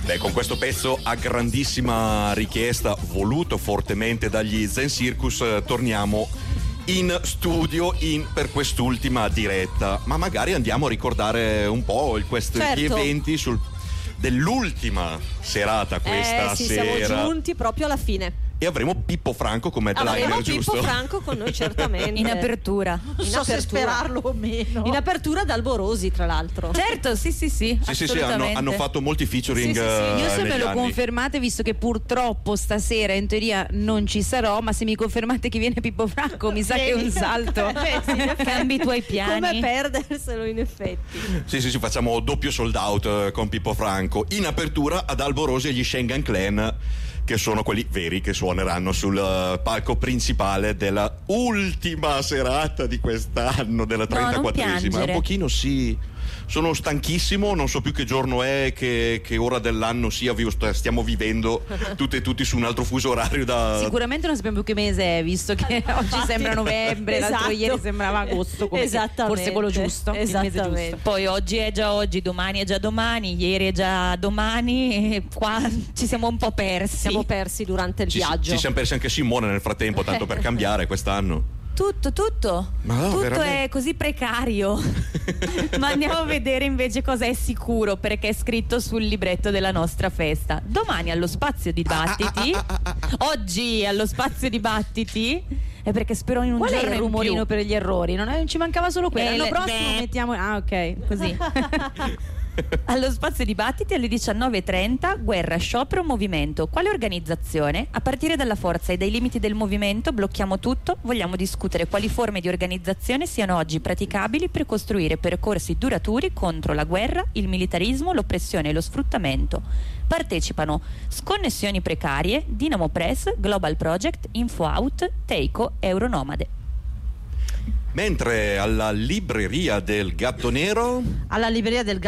Beh, con questo pezzo a grandissima richiesta, voluto fortemente dagli Zen Circus, torniamo in studio per quest'ultima diretta. Ma magari andiamo a ricordare un po' gli eventi dell'ultima serata questa sì, sera. Siamo giunti proprio alla fine. E avremo Pippo Franco come headliner, giusto? Pippo Franco con noi, certamente. In apertura. Non so se sperarlo o meno. In apertura da Alborosi, tra l'altro. Certo, sì. Sì, hanno fatto molti featuring. Sì. Io se me lo anni. confermate, visto che purtroppo stasera in teoria non ci sarò, ma se mi confermate che viene Pippo Franco, mi sa che è un salto. Cambi i tuoi piani. Come perderselo, in effetti. Sì, facciamo doppio sold out con Pippo Franco. In apertura ad Alborosi e gli Schengen Clan, che sono quelli veri che suoneranno sul palco principale della ultima serata di quest'anno, della 34esima. Un pochino sì. Sono stanchissimo, non so più che giorno è, che ora dell'anno sia, stiamo vivendo tutti su un altro fuso orario Sicuramente non sappiamo più che mese è, visto che oggi sembra novembre, l'altro ieri sembrava agosto, forse quello giusto, il mese giusto. Poi oggi è già oggi, domani è già domani, ieri è già domani, e qua ci siamo un po' persi. Siamo persi durante il viaggio. Ci siamo persi anche Simone nel frattempo, tanto per cambiare quest'anno. Tutto è così precario. Ma andiamo a vedere invece cosa è sicuro, perché è scritto sul libretto della nostra festa. Domani allo Spazio Dibattiti, oggi allo Spazio Dibattiti, è perché spero in un Qual giorno è il rumorino per gli errori? Non ci mancava solo quello. L'anno prossimo mettiamo. Ok, così. Allo Spazio Dibattiti alle 19:30, guerra, sciopero, movimento. Quale organizzazione? A partire dalla forza e dai limiti del movimento blocchiamo tutto. Vogliamo discutere quali forme di organizzazione siano oggi praticabili per costruire percorsi duraturi contro la guerra, il militarismo, l'oppressione e lo sfruttamento. Partecipano Sconnessioni Precarie, Dinamo Press, Global Project, InfoOut, Teiko, Euronomade. Mentre alla libreria del Gatto Nero alle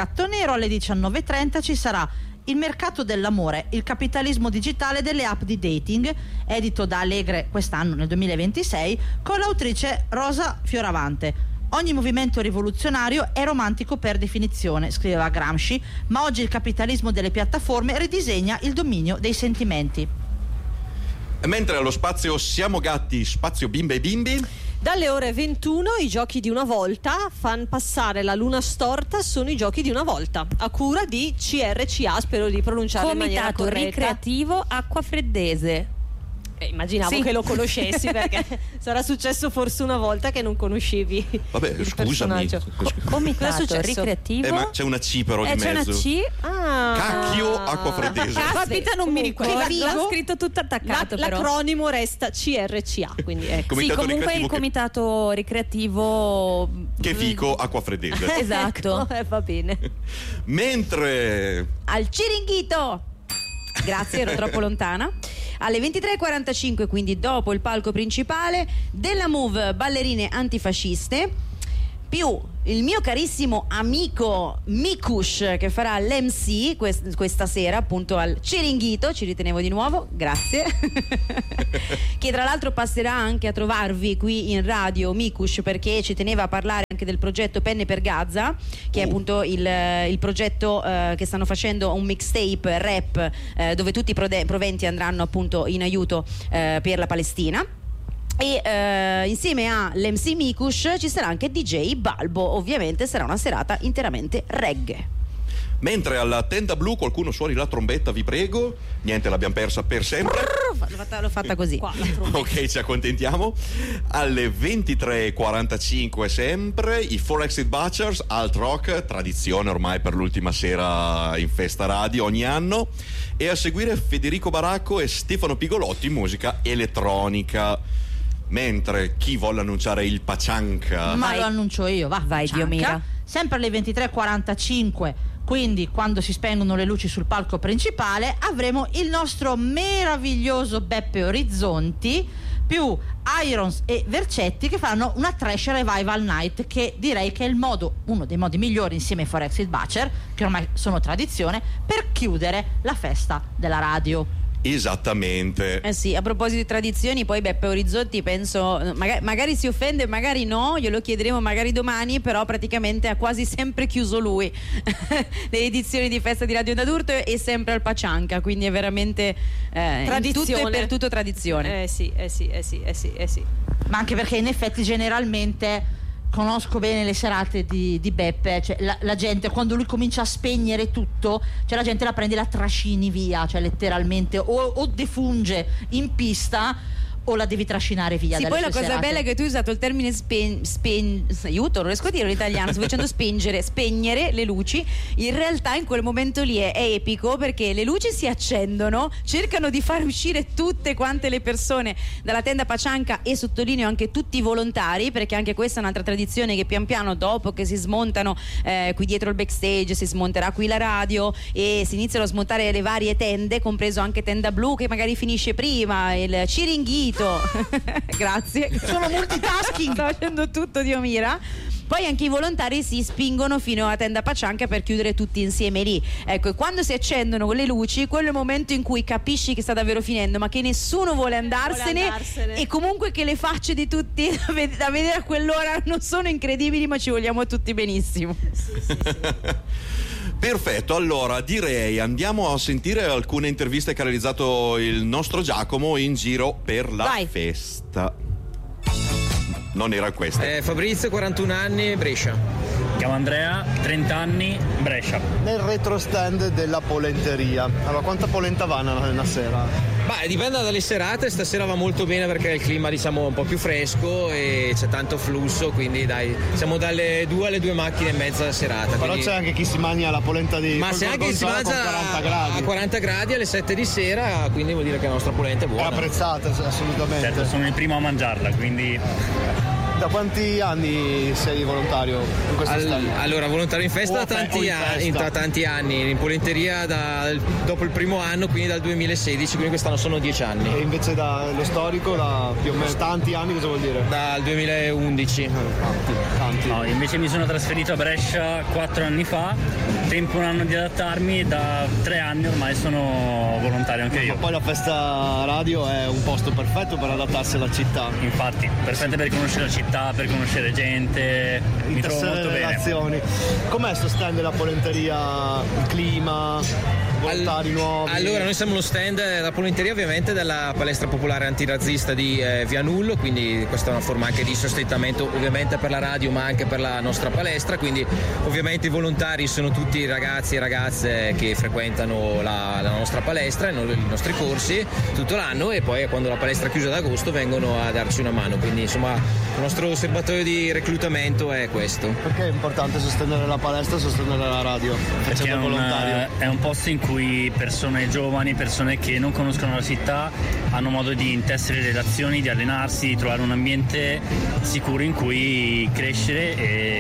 19:30 ci sarà Il mercato dell'amore, il capitalismo digitale delle app di dating, edito da Allegre quest'anno nel 2026, con l'autrice Rosa Fioravante. Ogni movimento rivoluzionario è romantico per definizione, scriveva Gramsci, ma oggi il capitalismo delle piattaforme ridisegna il dominio dei sentimenti. Mentre allo spazio Siamo Gatti, spazio Bimbe e Bimbi, dalle ore 21 i giochi di una volta, fan passare la luna storta, sono i giochi di una volta, a cura di CRCA, spero di pronunciarlo in maniera corretta. Comitato Ricreativo Acquafreddese. Immaginavo che lo conoscessi, perché sarà successo forse una volta che non conoscevi. Vabbè, il scusami. Comitato Ricreativo. Ma c'è una C però di c'è mezzo. Una C. Cacchio Acquafreddese. Caspita, non mi ricordo. L'ho scritto tutto attaccato. L'acronimo resta CRCA. Quindi ecco. Sì, comunque il comitato ricreativo. Che fico Acquafreddese. Esatto. Ecco, va bene. Mentre al Ciringhito. Grazie, ero troppo lontana. Alle 23:45, quindi dopo il palco principale, della Move ballerine antifasciste, più il mio carissimo amico Mikush, che farà l'MC questa sera appunto al Ciringhito. Ci ritenevo di nuovo, grazie. Che tra l'altro passerà anche a trovarvi qui in radio, Mikush, perché ci teneva a parlare anche del progetto Penne per Gaza, che è appunto il progetto che stanno facendo, un mixtape rap dove tutti i proventi andranno appunto in aiuto per la Palestina. E insieme all'MC Mikush ci sarà anche DJ Balbo. Ovviamente sarà una serata interamente reggae. Mentre alla tenda blu qualcuno suoni la trombetta, vi prego. Niente, l'abbiamo persa per sempre. L'ho fatta così. Ok, ci accontentiamo. Alle 23:45 sempre i Four Exit Butchers, alt rock, tradizione ormai per l'ultima sera in festa radio ogni anno. E a seguire Federico Baracco e Stefano Pigolotti, musica elettronica. Mentre chi vuole annunciare il Pachanka? Ma lo annuncio io, vai Dio mio. Sempre alle 23:45, quindi quando si spengono le luci sul palco principale, avremo il nostro meraviglioso Beppe Orizzonti più Irons e Vercetti, che faranno una trash revival night, che direi che è uno dei modi migliori, insieme ai Forex Butcher, che ormai sono tradizione, per chiudere la festa della radio. Esattamente. Sì, a proposito di tradizioni, poi Beppe Orizzonti penso magari si offende, magari no, glielo chiederemo magari domani, però praticamente ha quasi sempre chiuso lui le edizioni di Festa di Radio Onda d'Urto e sempre al Pacianca, quindi è veramente in tutto e per tutto tradizione. Sì. Ma anche perché in effetti generalmente conosco bene le serate di Beppe, cioè la gente quando lui comincia a spegnere tutto, cioè la gente la prende e la trascini via, cioè letteralmente o defunge in pista o la devi trascinare via. Sì, poi la cosa bella è che tu hai usato il termine aiuto, non riesco a dire in italiano, sto facendo spegnere le luci. In realtà in quel momento lì è epico, perché le luci si accendono, cercano di far uscire tutte quante le persone dalla tenda Pacianca, e sottolineo anche tutti i volontari, perché anche questa è un'altra tradizione che pian piano, dopo che si smontano qui dietro il backstage, si smonterà qui la radio e si iniziano a smontare le varie tende, compreso anche tenda blu che magari finisce prima, il Ciringhito. Grazie, sono multitasking, sto facendo tutto, Dio mira. Poi anche i volontari si spingono fino a tenda Pacianca per chiudere tutti insieme lì. Ecco, e quando si accendono le luci, quello è il momento in cui capisci che sta davvero finendo, ma che nessuno vuole andarsene. E comunque che le facce di tutti da vedere a quell'ora non sono incredibili, ma ci vogliamo tutti benissimo. Sì. Perfetto, allora direi andiamo a sentire alcune interviste che ha realizzato il nostro Giacomo in giro per la festa. Non era queste. Fabrizio, 41 anni, Brescia. Chiamo Andrea, 30 anni, Brescia. Nel retro stand della polenteria. Allora, quanta polenta va una sera? Beh, dipende dalle serate. Stasera va molto bene perché il clima, diciamo, un po' più fresco e c'è tanto flusso, quindi dai, siamo dalle 2 alle 2 macchine e mezza la serata. Però quindi... c'è anche chi si mangia la polenta di... Ma c'è anche chi si mangia 40 gradi. A 40 gradi alle 7 di sera, quindi vuol dire che la nostra polenta è buona. È apprezzata, assolutamente. Certo, sono il primo a mangiarla, quindi... Da quanti anni sei volontario in questo stand? Allora, volontario in festa da tanti anni, in polenteria dopo il primo anno, quindi dal 2016, quindi quest'anno sono 10 anni. E invece lo storico, da più o meno tanti anni, cosa vuol dire? Dal 2011. Tanti. No, invece mi sono trasferito a Brescia 4 anni fa, tempo un anno di adattarmi, da 3 anni ormai sono volontario anche io. Ma poi la festa radio è un posto perfetto per adattarsi alla città. Infatti, perfetto per conoscere la città, per conoscere gente, mi trovo molto relazioni. Bene. Com'è sto stand della polenteria, il clima, volontari nuovi? Allora, noi siamo lo stand della polenteria, ovviamente, della palestra popolare antirazzista di Vianullo, quindi questa è una forma anche di sostentamento ovviamente per la radio ma anche per la nostra palestra, quindi ovviamente i volontari sono tutti ragazzi e ragazze che frequentano la nostra palestra, i nostri corsi tutto l'anno, e poi quando la palestra è chiusa ad agosto vengono a darci una mano, quindi insomma il nostro osservatorio di reclutamento è questo. Perché è importante sostenere la palestra e sostenere la radio? Perché è un posto in cui persone giovani, persone che non conoscono la città hanno modo di intessere relazioni, di allenarsi, di trovare un ambiente sicuro in cui crescere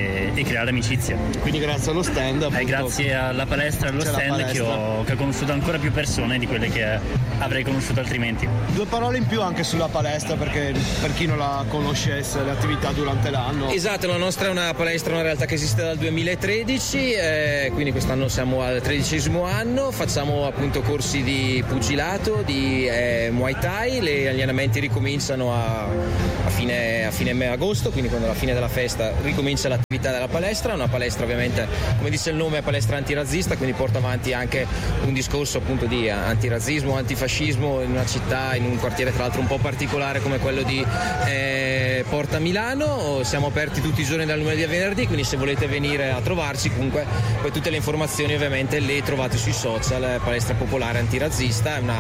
e creare amicizia. Quindi grazie allo stand, appunto, grazie alla palestra e allo stand che ho conosciuto ancora più persone di quelle che avrei conosciuto altrimenti. 2 parole in più anche sulla palestra, perché per chi non la conoscesse, le attività durante l'anno. Esatto, la nostra è una palestra, una realtà che esiste dal 2013, quindi quest'anno siamo al 13° anno, facciamo appunto corsi di pugilato, di Muay Thai, gli allenamenti ricominciano a fine agosto, quindi quando alla fine della festa ricomincia l'attività della palestra. È una palestra, ovviamente, come dice il nome, è palestra antirazzista, quindi porta avanti anche un discorso appunto di antirazzismo, antifascismo in una città, in un quartiere tra l'altro un po' particolare come quello di Porta Milano. Siamo aperti tutti i giorni dal lunedì a venerdì, quindi se volete venire a trovarci, comunque poi tutte le informazioni ovviamente le trovate sui social. Palestra popolare antirazzista è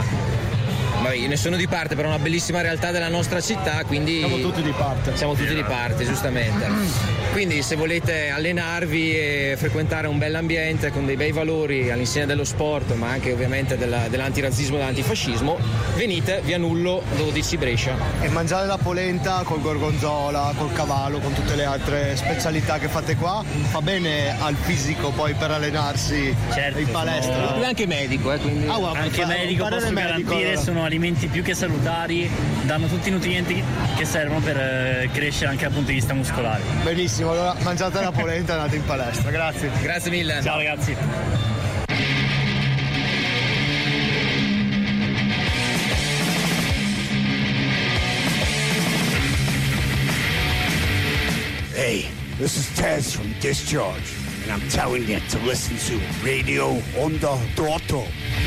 io ne sono di parte, però è una bellissima realtà della nostra città, quindi siamo tutti di parte, giustamente. Quindi se volete allenarvi e frequentare un bell'ambiente con dei bei valori all'insegna dello sport, ma anche ovviamente dell'antirazzismo e dell'antifascismo, venite Vianullo 12 Brescia. E mangiare la polenta col gorgonzola, col cavallo, con tutte le altre specialità che fate qua, fa bene al fisico poi per allenarsi in palestra. E anche medico, quindi anche medico, posso garantire, sono alimenti più che salutari, danno tutti i nutrienti che servono per crescere anche dal punto di vista muscolare. Benissimo, allora mangiate la polenta e andate in palestra. Grazie mille. Ciao ragazzi. This is Tez from Discharge, and I'm telling you to listen to Radio Onda Dorto.